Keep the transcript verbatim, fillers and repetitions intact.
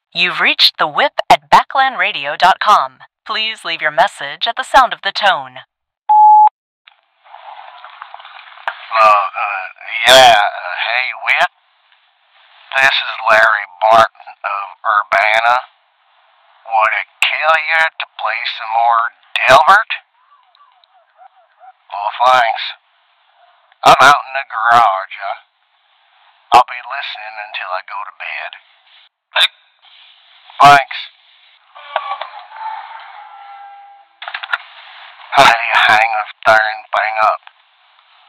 You've reached the whip at backland radio dot com. Please leave your message at the sound of the tone. Uh, uh, yeah, uh, hey, Whit. This is Larry Barton of Urbana. Would it kill you to play some more Delbert? Well, thanks. I'm out in the garage. Uh, I'll be listening until I go to bed. Thanks. How do you hang a darn thing up?